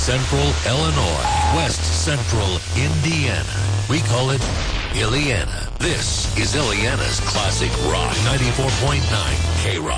Central Illinois, West Central Indiana. We call it Illiana. This is Illiana's Classic Rock 94.9 K-Rock.